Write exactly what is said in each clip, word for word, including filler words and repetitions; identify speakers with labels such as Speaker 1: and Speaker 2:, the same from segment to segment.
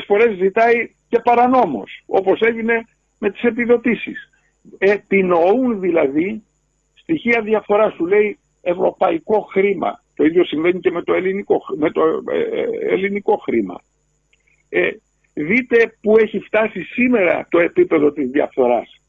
Speaker 1: φορές ζητάει και παρανόμως, όπως έγινε με τις επιδοτήσεις. Επινοούν δηλαδή στοιχεία διαφθοράς. Σου λέει ευρωπαϊκό χρήμα. Το ίδιο συμβαίνει και με το ελληνικό, με το, ε, ελληνικό χρήμα. Ε, δείτε που έχει φτάσει σήμερα το επίπεδο της διαφθοράς.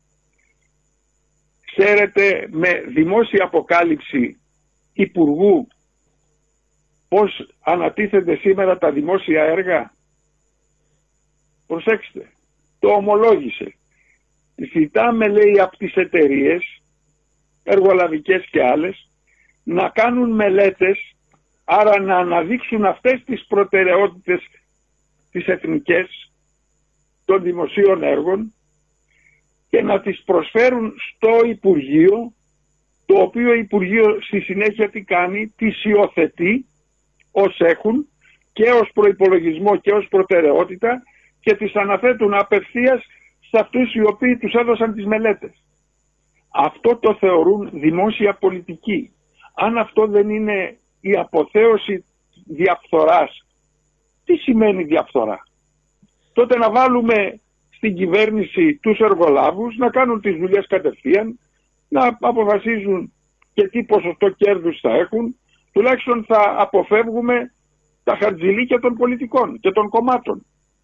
Speaker 1: Ξέρετε με δημόσια αποκάλυψη υπουργού πώς ανατίθενται σήμερα τα δημόσια έργα? Προσέξτε, το ομολόγησε. Ζητάμε, λέει, από τις εταιρείες, εργολαβικές και άλλες, να κάνουν μελέτες, άρα να αναδείξουν αυτές τις προτεραιότητες τις εθνικές των δημοσίων έργων και να τις προσφέρουν στο Υπουργείο, το οποίο Υπουργείο στη συνέχεια τι κάνει? Τις υιοθετεί ως έχουν και ως προϋπολογισμό και ως προτεραιότητα και τις αναθέτουν απευθείας σε αυτούς οι οποίοι τους έδωσαν τις μελέτες. Αυτό το θεωρούν δημόσια πολιτική. Αν αυτό δεν είναι η αποθέωση διαφθοράς, τι σημαίνει διαφθορά? Τότε να βάλουμε στην κυβέρνηση τους εργολάβους να κάνουν τις δουλειές κατευθείαν, να αποφασίζουν και τι ποσοστό κέρδους θα έχουν, τουλάχιστον θα αποφεύγουμε τα χαρτζηλίκια των πολιτικών και των κομμάτων.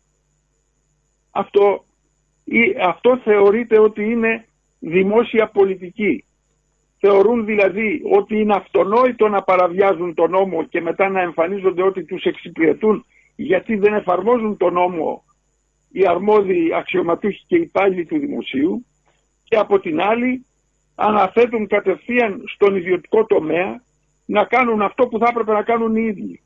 Speaker 1: Αυτό, αυτό θεωρείται ότι είναι δημόσια πολιτική. Θεωρούν δηλαδή ότι είναι αυτονόητο να παραβιάζουν τον νόμο και μετά να εμφανίζονται ότι τους εξυπηρετούν γιατί δεν εφαρμόζουν τον νόμο οι αρμόδιοι αξιωματούχοι και υπάλληλοι του δημοσίου, και από την άλλη αναθέτουν κατευθείαν στον ιδιωτικό τομέα να κάνουν αυτό που θα έπρεπε να κάνουν οι ίδιοι.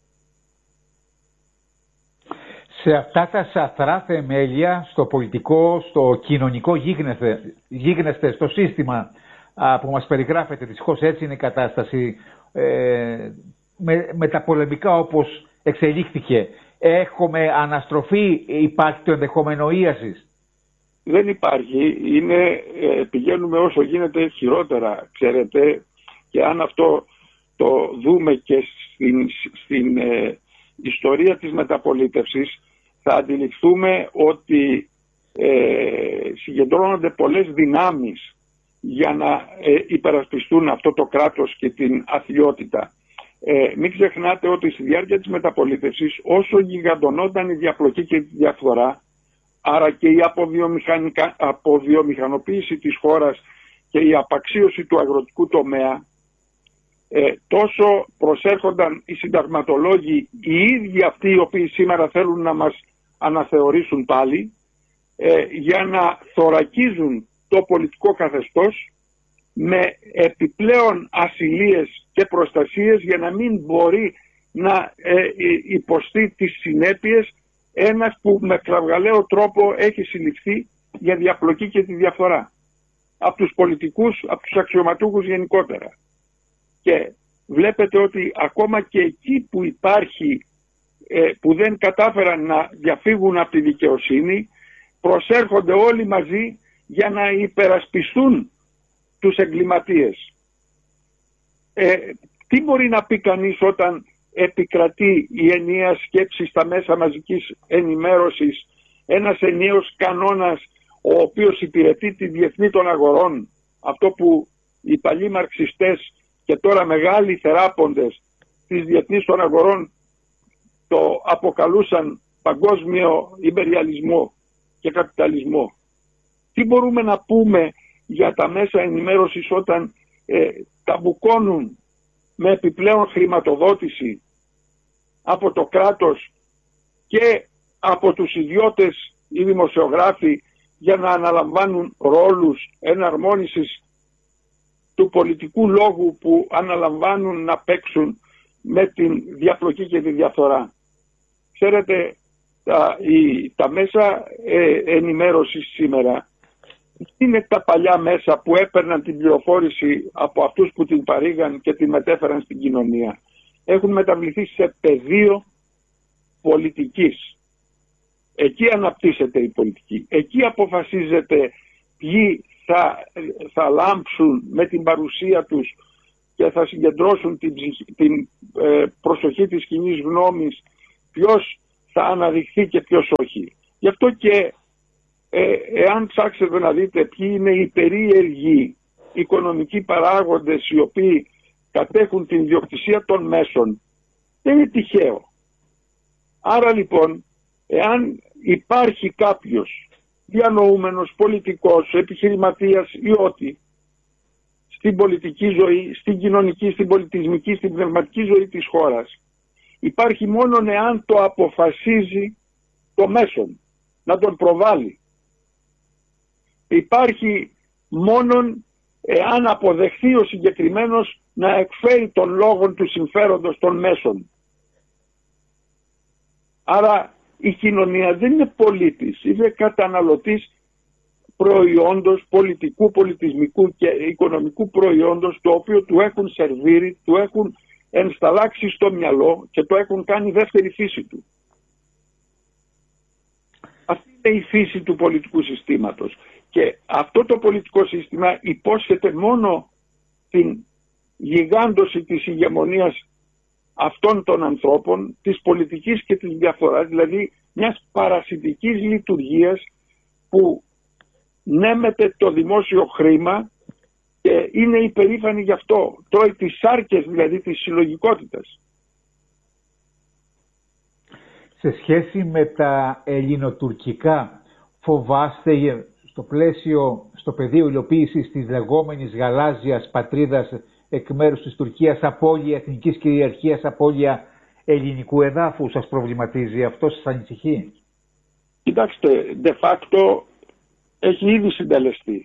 Speaker 2: Σε αυτά τα σαθρά θεμέλια, στο πολιτικό, στο κοινωνικό γίγνεσθε, γίγνεσθε στο σύστημα α, που μας περιγράφεται, δυστυχώς έτσι είναι η κατάσταση, ε, με, με τα πολεμικά όπως εξελίχθηκε, έχουμε αναστροφή, υπάρχει το ενδεχόμενο ίασης?
Speaker 1: Δεν υπάρχει, είναι, ε, πηγαίνουμε όσο γίνεται χειρότερα, ξέρετε, και αν αυτό το δούμε και στην, στην ε, ιστορία της μεταπολίτευσης, θα αντιληφθούμε ότι ε, συγκεντρώνονται πολλές δυνάμεις για να ε, υπερασπιστούν αυτό το κράτος και την αθλιότητα. Ε, μην ξεχνάτε ότι στη διάρκεια της μεταπολίτευσης, όσο γιγαντωνόταν η διαπλοκή και η διαφθορά, άρα και η αποβιομηχανοποίηση της χώρας και η απαξίωση του αγροτικού τομέα, ε, τόσο προσέρχονταν οι συνταγματολόγοι, οι ίδιοι αυτοί οι οποίοι σήμερα θέλουν να μας αναθεωρήσουν πάλι, ε, για να θωρακίζουν το πολιτικό καθεστώς με επιπλέον ασυλίες και προστασίες για να μην μπορεί να ε, υποστεί τις συνέπειες ένας που με κραυγαλαίο τρόπο έχει συλληφθεί για διαπλοκή και τη διαφθορά από τους πολιτικούς, από τους αξιωματούχους γενικότερα. Και βλέπετε ότι ακόμα και εκεί που υπάρχει, ε, που δεν κατάφεραν να διαφύγουν από τη δικαιοσύνη, προσέρχονται όλοι μαζί για να υπερασπιστούν τους εγκληματίες. Ε, τι μπορεί να πει κανείς όταν επικρατεί η ενιαία σκέψη στα μέσα μαζικής ενημέρωσης, ένας ενιαίος κανόνας ο οποίος υπηρετεί τη διεθνή των αγορών, αυτό που οι παλιοί μαρξιστές και τώρα μεγάλοι θεράποντες της διεθνής των αγορών το αποκαλούσαν παγκόσμιο ιμπεριαλισμό και καπιταλισμό. Τι μπορούμε να πούμε για τα μέσα ενημέρωσης όταν ε, τα μπουκώνουν με επιπλέον χρηματοδότηση από το κράτος και από τους ιδιώτες ή δημοσιογράφοι για να αναλαμβάνουν ρόλους εναρμόνισης του πολιτικού λόγου που αναλαμβάνουν να παίξουν με την διαπλοκή και τη διαφθορά. Ξέρετε, τα, η, τα μέσα ε, ενημέρωσης σήμερα είναι τα παλιά μέσα που έπαιρναν την πληροφόρηση από αυτούς που την παρήγαν και την μετέφεραν στην κοινωνία. Έχουν μεταβληθεί σε πεδίο πολιτικής. Εκεί αναπτύσσεται η πολιτική. Εκεί αποφασίζεται ποιοι θα, θα λάμψουν με την παρουσία τους και θα συγκεντρώσουν την, την ε, προσοχή της κοινής γνώμης, ποιος θα αναδειχθεί και ποιος όχι. Γι' αυτό και ε, εάν ψάξετε να δείτε ποιοι είναι οι περίεργοι οικονομικοί παράγοντες οι οποίοι κατέχουν την ιδιοκτησία των μέσων, δεν είναι τυχαίο. Άρα λοιπόν, εάν υπάρχει κάποιος διανοούμενος, πολιτικός, επιχειρηματίας ή ό,τι, στην πολιτική ζωή, στην κοινωνική, στην πολιτισμική, στην πνευματική ζωή της χώρας, υπάρχει μόνον εάν το αποφασίζει το μέσον να τον προβάλλει. Υπάρχει μόνον εάν αποδεχθεί ο συγκεκριμένος να εκφέρει τον λόγο του συμφέροντος των μέσων. Άρα η κοινωνία δεν είναι πολίτης, είναι καταναλωτής προϊόντος, πολιτικού, πολιτισμικού και οικονομικού προϊόντος, το οποίο του έχουν σερβίρει, του έχουν ενσταλλάξει στο μυαλό και το έχουν κάνει δεύτερη φύση του. Αυτή είναι η φύση του πολιτικού συστήματος. Και αυτό το πολιτικό σύστημα υπόσχεται μόνο την γιγάντωση της ηγεμονίας αυτών των ανθρώπων, της πολιτικής και της διαφθοράς, δηλαδή μιας παρασιτικής λειτουργίας που νέμεται το δημόσιο χρήμα και είναι υπερήφανη γι' αυτό. Τρώει τις σάρκες δηλαδή της συλλογικότητας.
Speaker 2: Σε σχέση με τα ελληνοτουρκικά, φοβάστε στο πλαίσιο, στο πεδίο υλοποίησης της λεγόμενης γαλάζιας πατρίδας εκ μέρους της Τουρκίας, απώλεια εθνικής κυριαρχίας, απώλεια ελληνικού εδάφου? Σας προβληματίζει αυτό, σας ανησυχεί?
Speaker 1: Κοιτάξτε, de facto έχει ήδη συντελεστεί.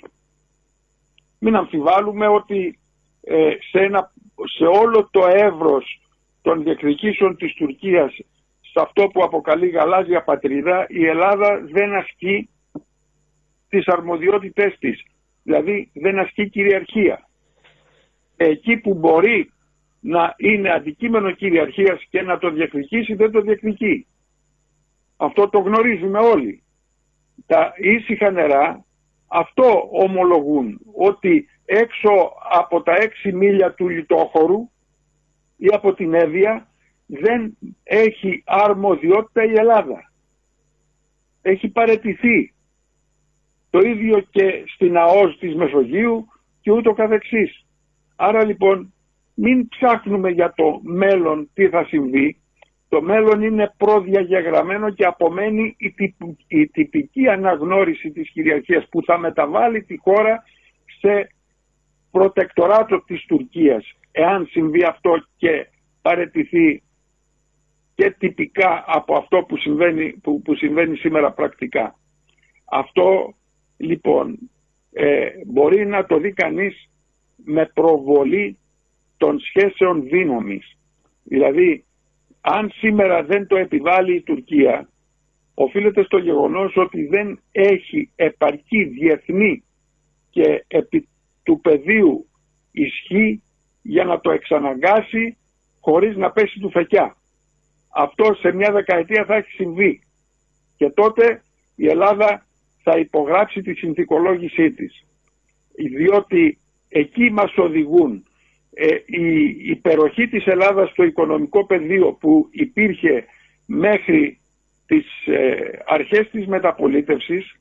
Speaker 1: Μην αμφιβάλλουμε ότι ε, σε, ένα, σε όλο το εύρος των διεκδικήσεων της Τουρκίας, σε αυτό που αποκαλεί γαλάζια πατρίδα, η Ελλάδα δεν ασκεί τις αρμοδιότητές της. Δηλαδή δεν ασκεί κυριαρχία. Εκεί που μπορεί να είναι αντικείμενο κυριαρχίας και να το διεκδικήσει, δεν το διεκδικεί. Αυτό το γνωρίζουμε όλοι. Τα ήσυχα νερά αυτό ομολογούν, ότι έξω από τα έξι μίλια του λιτόχωρου ή από την Εύβοια δεν έχει αρμοδιότητα η Ελλάδα. Έχει παραιτηθεί. Το ίδιο και στην ΑΟΣ της Μεσογείου και ούτω καθεξής. Άρα λοιπόν μην ψάχνουμε για το μέλλον τι θα συμβεί. Το μέλλον είναι προδιαγεγραμμένο και απομένει η, τυπ, η τυπική αναγνώριση της κυριαρχίας που θα μεταβάλει τη χώρα σε προτεκτοράτο της Τουρκίας. Εάν συμβεί αυτό και παραιτηθεί και τυπικά από αυτό που συμβαίνει, που, που συμβαίνει σήμερα πρακτικά. Αυτό λοιπόν ε, μπορεί να το δει κανείς με προβολή των σχέσεων δύναμης. Δηλαδή, αν σήμερα δεν το επιβάλλει η Τουρκία, οφείλεται στο γεγονός ότι δεν έχει επαρκή διεθνή και επί του πεδίου ισχύ για να το εξαναγκάσει χωρίς να πέσει του φεκιά. Αυτό σε μια δεκαετία θα έχει συμβεί και τότε η Ελλάδα θα υπογράψει τη συνθηκολόγησή της, διότι εκεί μας οδηγούν ε, η υπεροχή της Ελλάδας στο οικονομικό πεδίο που υπήρχε μέχρι τις ε, αρχές της μεταπολίτευσης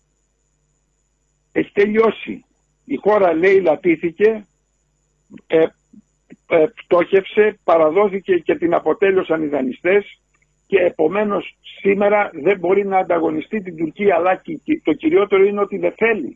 Speaker 1: έχει τελειώσει. Η χώρα λέει λατήθηκε, ε, ε, πτώχευσε, παραδόθηκε και την αποτέλειωσαν οι δανειστές και επομένως σήμερα δεν μπορεί να ανταγωνιστεί την Τουρκία, αλλά το κυριότερο είναι ότι δεν θέλει.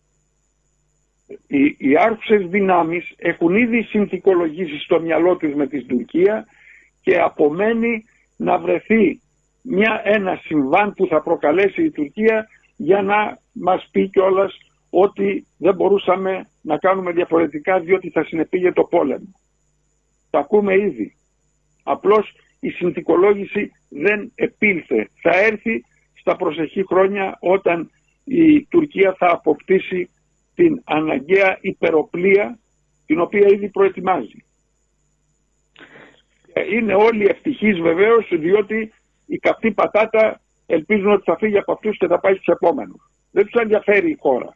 Speaker 1: Οι, οι άρχουσες δυνάμεις έχουν ήδη συνθηκολογήσει στο μυαλό τους με την Τουρκία και απομένει να βρεθεί μια, ένα συμβάν που θα προκαλέσει η Τουρκία για να μας πει κιόλας ότι δεν μπορούσαμε να κάνουμε διαφορετικά διότι θα συνεπήγε το πόλεμο. Τα ακούμε ήδη. Απλώς η συνθηκολόγηση δεν επήλθε. Θα έρθει στα προσεχή χρόνια όταν η Τουρκία θα αποκτήσει την αναγκαία υπεροπλία την οποία ήδη προετοιμάζει. Είναι όλοι ευτυχείς βεβαίως διότι η καυτή πατάτα ελπίζουν ότι θα φύγει από αυτούς και θα πάει στους επόμενους. Δεν τους ενδιαφέρει η χώρα.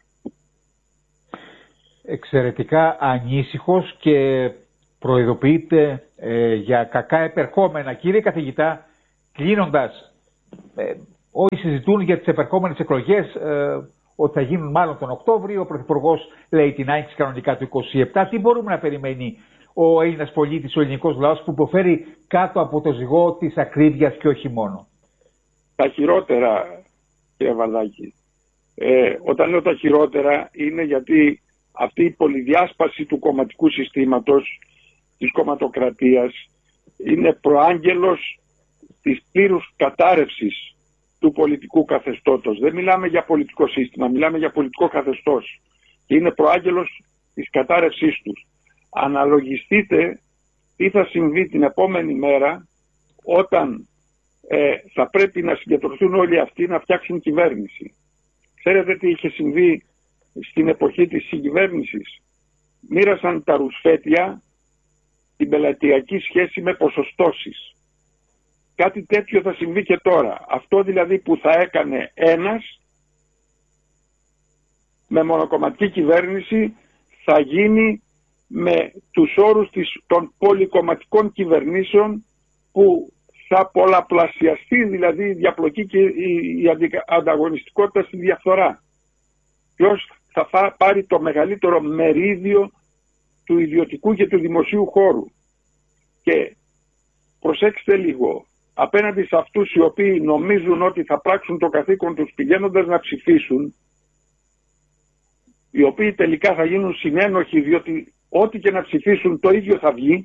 Speaker 2: Εξαιρετικά ανήσυχος και προειδοποιείται ε, για κακά επερχόμενα. Κύριε καθηγητά, κλείνοντας, ε, όλοι συζητούν για τις επερχόμενες εκλογές, ε, ότι θα γίνουν μάλλον τον Οκτώβριο. Ο Πρωθυπουργός λέει την άνοιξη κανονικά του είκοσι επτά. Τι μπορούμε να περιμένει ο Έλληνας πολίτης, ο ελληνικός λαός που υποφέρει κάτω από το ζυγό της ακρίβειας και όχι μόνο?
Speaker 1: Τα χειρότερα, κύριε Βαρδάκη. Ε, όταν λέω τα χειρότερα είναι γιατί αυτή η πολυδιάσπαση του κομματικού συστήματος, της κομματοκρατίας, είναι προάγγελος της πλήρους κατάρρευσης του πολιτικού καθεστώτος. Δεν μιλάμε για πολιτικό σύστημα, μιλάμε για πολιτικό καθεστώς. Και είναι προάγγελος της κατάρρευσής τους. Αναλογιστείτε τι θα συμβεί την επόμενη μέρα όταν ε, θα πρέπει να συγκεντρωθούν όλοι αυτοί να φτιάξουν κυβέρνηση. Ξέρετε τι είχε συμβεί στην εποχή της συγκυβέρνησης? Μοίρασαν τα ρουσφέτια την πελατειακή σχέση με ποσοστώσεις. Κάτι τέτοιο θα συμβεί και τώρα. Αυτό δηλαδή που θα έκανε ένας με μονοκομματική κυβέρνηση θα γίνει με τους όρους της, των πολυκομματικών κυβερνήσεων, που θα πολλαπλασιαστεί δηλαδή η διαπλοκή και η, η ανταγωνιστικότητα στη διαφθορά. Ποιος θα πάρει το μεγαλύτερο μερίδιο του ιδιωτικού και του δημοσίου χώρου? Και προσέξτε λίγο, απέναντι σε αυτούς οι οποίοι νομίζουν ότι θα πράξουν το καθήκον τους πηγαίνοντας να ψηφίσουν, οι οποίοι τελικά θα γίνουν συνένοχοι διότι ό,τι και να ψηφίσουν το ίδιο θα βγει,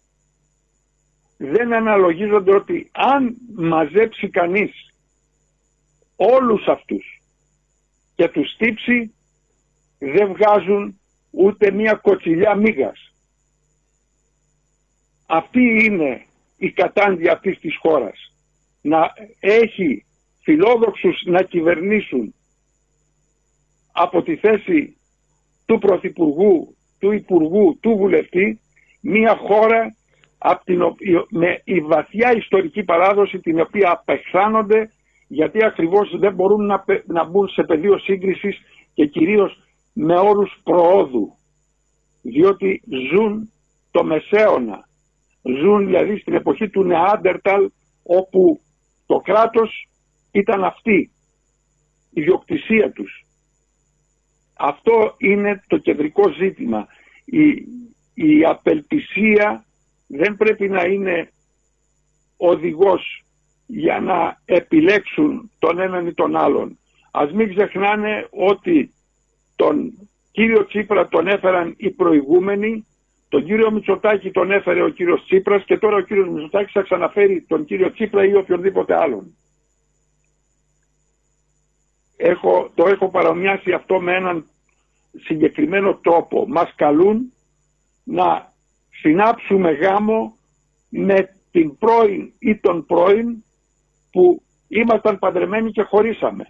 Speaker 1: δεν αναλογίζονται ότι αν μαζέψει κανείς όλους αυτούς και τους τύψει, δεν βγάζουν ούτε μία κοτσιλιά μίγας. Αυτή είναι η κατάντια αυτής της χώρας. Να έχει φιλόδοξους να κυβερνήσουν από τη θέση του Πρωθυπουργού, του Υπουργού, του Βουλευτή, μία χώρα από την οποία, με η βαθιά ιστορική παράδοση, την οποία απεχθάνονται γιατί ακριβώς δεν μπορούν να, να μπουν σε πεδίο σύγκρισης και κυρίως με όρους προόδου, διότι ζουν το Μεσαίωνα, ζουν δηλαδή στην εποχή του Νεάντερταλ, όπου το κράτος ήταν αυτή, η ιδιοκτησία τους. Αυτό είναι το κεντρικό ζήτημα. Η, η απελπισία δεν πρέπει να είναι οδηγός για να επιλέξουν τον έναν ή τον άλλον. Ας μην ξεχνάνε ότι τον κύριο Τσίπρα τον έφεραν οι προηγούμενοι, τον κύριο Μητσοτάκη τον έφερε ο κύριος Τσίπρας και τώρα ο κύριος Μητσοτάκης θα ξαναφέρει τον κύριο Τσίπρα ή οποιονδήποτε άλλον. Έχω, το έχω παρομοιάσει αυτό με έναν συγκεκριμένο τρόπο. Μας καλούν να συνάψουμε γάμο με την πρώην ή τον πρώην που ήμασταν παντρεμένοι και χωρίσαμε.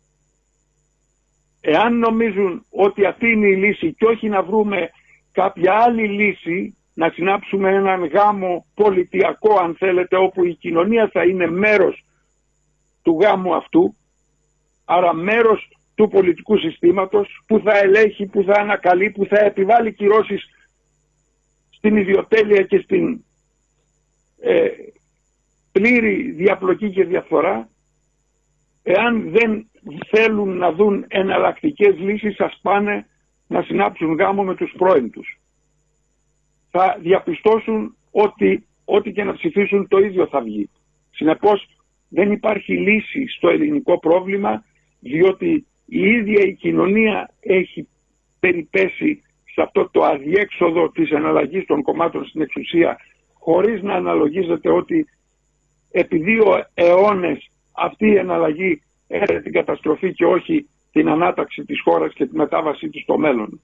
Speaker 1: Εάν νομίζουν ότι αυτή είναι η λύση και όχι να βρούμε κάποια άλλη λύση, να συνάψουμε έναν γάμο πολιτιακό αν θέλετε, όπου η κοινωνία θα είναι μέρος του γάμου αυτού, άρα μέρος του πολιτικού συστήματος, που θα ελέγχει, που θα ανακαλεί, που θα επιβάλλει κυρώσεις στην ιδιοτέλεια και στην ε, πλήρη διαπλοκή και διαφθορά, εάν δεν θέλουν να δουν εναλλακτικές λύσεις, ας πάνε να συνάψουν γάμο με τους πρώην τους. Θα διαπιστώσουν ότι ό,τι και να ψηφίσουν το ίδιο θα βγει. Συνεπώς δεν υπάρχει λύση στο ελληνικό πρόβλημα, διότι η ίδια η κοινωνία έχει περιπέσει σε αυτό το αδιέξοδο της εναλλαγής των κομμάτων στην εξουσία, χωρίς να αναλογίζεται ότι επί δύο αιώνες αυτή η εναλλαγή έρε την καταστροφή και όχι την ανάταξη της χώρας και τη μετάβασή της στο μέλλον.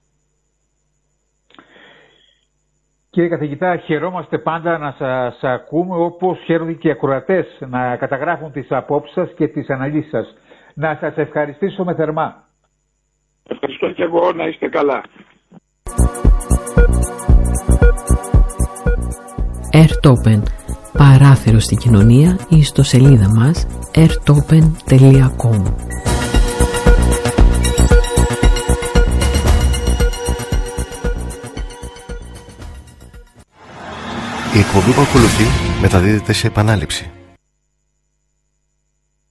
Speaker 2: Κύριε καθηγητά, χαιρόμαστε πάντα να σας ακούμε, όπως χαίρονται και οι ακροατές να καταγράφουν τις απόψεις σας και τις αναλύσεις σας. Να σας ευχαριστήσουμε θερμά.
Speaker 1: Ευχαριστώ και εγώ, να είστε καλά.
Speaker 3: Airtopen, παράθυρο στην κοινωνία, η ιστοσελίδα μας airtopen τελεία com.
Speaker 4: Η εκπομπή που ακολουθεί μεταδίδεται σε επανάληψη.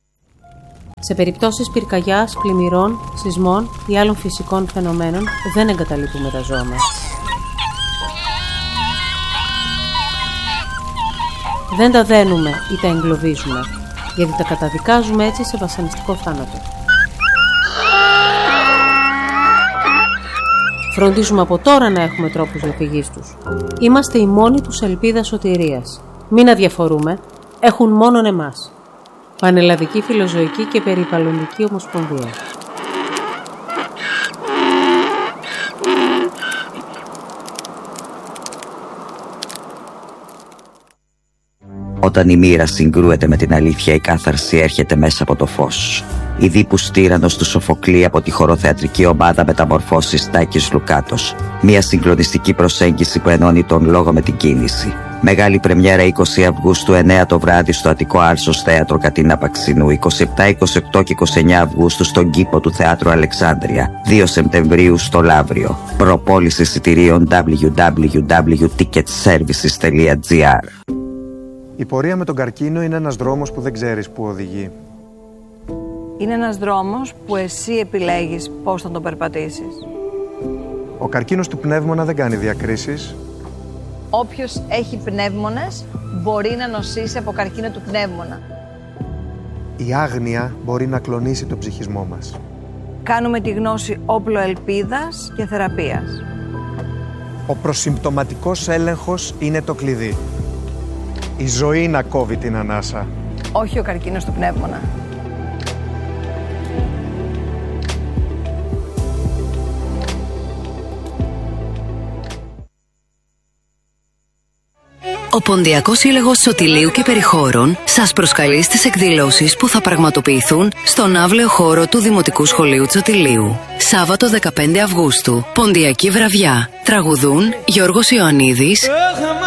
Speaker 4: Σε περιπτώσεις πυρκαγιάς, πλημμυρών, σεισμών ή άλλων φυσικών φαινομένων δεν εγκαταλείπουμε τα ζώα μας. Δεν τα δένουμε ή τα εγκλωβίζουμε, γιατί τα καταδικάζουμε έτσι σε βασανιστικό θάνατο. Φροντίζουμε από τώρα να έχουμε τρόπους διαφυγής τους. Είμαστε η μόνη τους ελπίδα σωτηρίας. Μην αδιαφορούμε, έχουν μόνον εμάς. Πανελλαδική Φιλοζωική και Περιβαλλοντική Ομοσπονδία.
Speaker 5: Όταν η μοίρα συγκρούεται με την αλήθεια, η κάθαρση έρχεται μέσα από το φως. Η Δίπους Τύραννος του Σοφοκλή από τη χοροθεατρική ομάδα Μεταμορφώσεις Τάκης Λουκάτος. Μια συγκλονιστική προσέγγιση που ενώνει τον λόγο με την κίνηση. Μεγάλη πρεμιέρα είκοσι Αυγούστου, εννέα το βράδυ στο Αττικό Άλσος Θέατρο Κατίνα Παξινού. είκοσι επτά, είκοσι οκτώ και είκοσι εννέα Αυγούστου στον κήπο του Θεάτρου Αλεξάνδρεια. δύο Σεπτεμβρίου στο Λαύριο. Προπόληση εισιτηρίων double-u double-u double-u τελεία ticket services τελεία gr.
Speaker 6: Η πορεία με τον καρκίνο είναι ένας δρόμος που δεν ξέρεις που οδηγεί.
Speaker 7: Είναι ένας δρόμος που εσύ επιλέγεις πώς θα τον περπατήσεις.
Speaker 6: Ο καρκίνος του πνεύμονα δεν κάνει διακρίσεις.
Speaker 7: Όποιος έχει πνεύμονες μπορεί να νοσήσει από καρκίνο του πνεύμονα.
Speaker 6: Η άγνοια μπορεί να κλονίσει τον ψυχισμό μας.
Speaker 7: Κάνουμε τη γνώση όπλο ελπίδας και θεραπείας.
Speaker 6: Ο προσυμπτωματικός έλεγχος είναι το κλειδί. Η ζωή να κόβει την ανάσα.
Speaker 7: Όχι ο καρκίνος του πνεύμονα.
Speaker 8: Ο Ποντιακός Σύλλογος Σωτηλείου και Περιχώρων σας προσκαλεί στις εκδηλώσεις που θα πραγματοποιηθούν στον αύλαιο χώρο του Δημοτικού Σχολείου Τσοτηλείου. Σάββατο δεκαπέντε Αυγούστου, Ποντιακή Βραδιά. Τραγουδούν Γιώργος Ιωαννίδης,